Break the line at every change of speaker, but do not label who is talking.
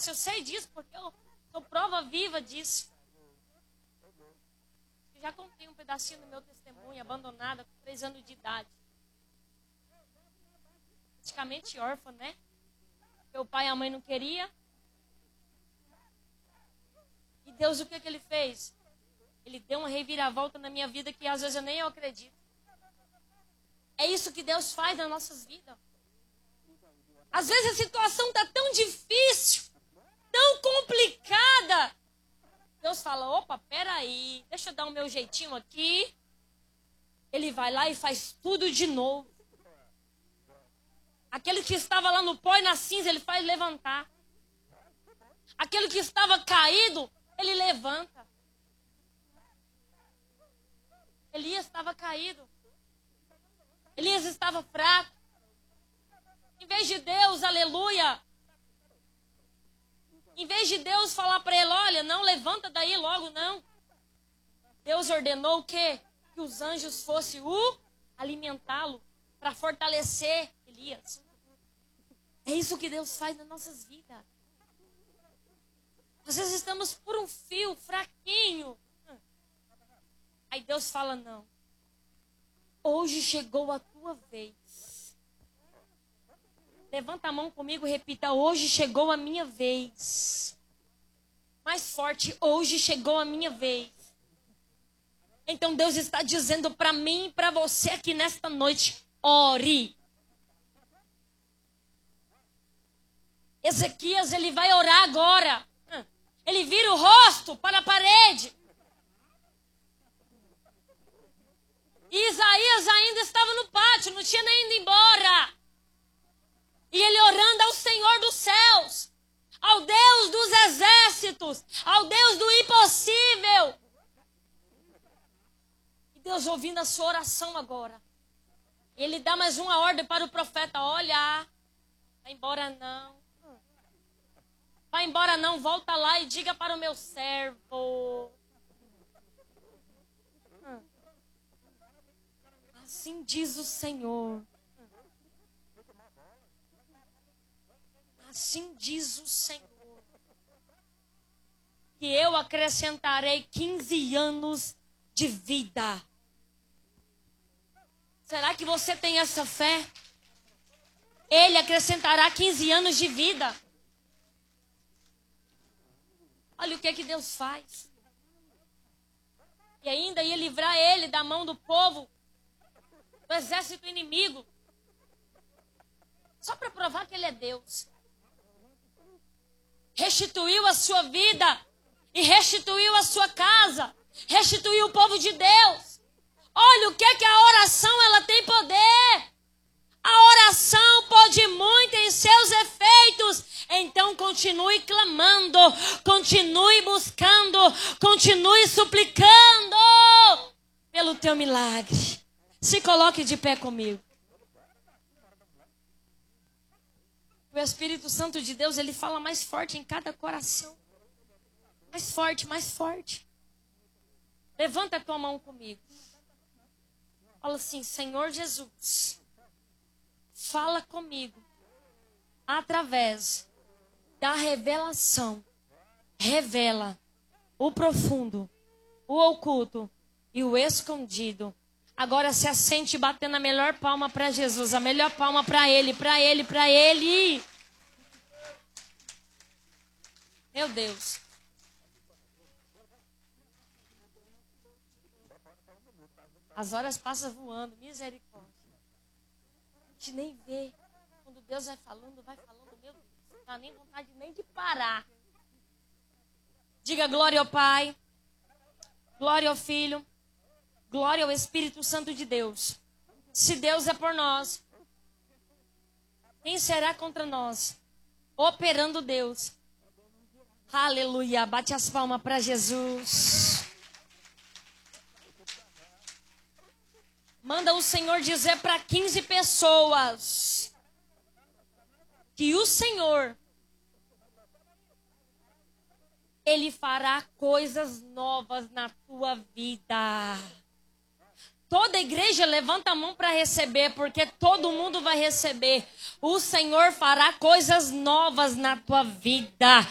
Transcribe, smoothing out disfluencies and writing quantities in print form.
Eu sei disso porque eu sou prova viva disso. Eu já contei um pedacinho do meu testemunho, abandonada com 3 anos de idade. Praticamente órfã, né? Meu pai e a mãe não queriam. E Deus, o que ele fez? Ele deu uma reviravolta na minha vida que às vezes eu nem acredito. É isso que Deus faz nas nossas vidas. Às vezes a situação está tão difícil, tão complicada. Deus fala, opa, peraí, deixa eu dar o meu jeitinho aqui. Ele vai lá e faz tudo de novo. Aquele que estava lá no pó e na cinza, ele faz levantar. Aquele que estava caído, ele levanta. Elias estava caído. Elias estava fraco. Em vez de Deus, aleluia. Em vez de Deus falar para ele, olha, não levanta daí logo, não. Deus ordenou o quê? Que os anjos fossem alimentá-lo para fortalecer Elias. É isso que Deus faz nas nossas vidas. Às vezes estamos por um fio fraquinho. Aí Deus fala, não. Hoje chegou a tua vez. Levanta a mão comigo e repita, hoje chegou a minha vez. Mais forte, hoje chegou a minha vez. Então Deus está dizendo para mim e para você aqui nesta noite, ore. Ezequias, ele vai orar agora. Ele vira o rosto para a parede. E Isaías ainda estava no pátio, não tinha nem ido embora. E ele orando ao Senhor dos céus, ao Deus dos exércitos, ao Deus do impossível. E Deus ouvindo a sua oração agora. Ele dá mais uma ordem para o profeta, olha, vai embora não. Vai embora não, volta lá e diga para o meu servo. Assim diz o Senhor. Assim diz o Senhor. Que eu acrescentarei 15 anos de vida. Será que você tem essa fé? Ele acrescentará 15 anos de vida. Olha o que Deus faz. E ainda ia livrar ele da mão do povo, do exército inimigo. Só para provar que ele é Deus. Restituiu a sua vida e restituiu a sua casa. Restituiu o povo de Deus. Olha o que a oração ela tem poder. A oração pode muito em seus efeitos. Então continue clamando, continue buscando, continue suplicando pelo teu milagre. Se coloque de pé comigo. O Espírito Santo de Deus, ele fala mais forte em cada coração. Mais forte, mais forte. Levanta a tua mão comigo. Fala assim, Senhor Jesus, fala comigo através da revelação. Revela o profundo, o oculto e o escondido. Agora se assente batendo a melhor palma para Jesus, a melhor palma para Ele, para Ele, para Ele. Meu Deus. As horas passam voando, misericórdia. A gente nem vê. Quando Deus vai falando, meu Deus. Não dá nem vontade nem de parar. Diga glória ao Pai, glória ao Filho, glória ao Espírito Santo de Deus. Se Deus é por nós, quem será contra nós? Operando Deus. Aleluia. Bate as palmas para Jesus. Manda o Senhor dizer para 15 pessoas que o Senhor, Ele fará coisas novas na tua vida. Toda igreja levanta a mão para receber, porque todo mundo vai receber. O Senhor fará coisas novas na tua vida.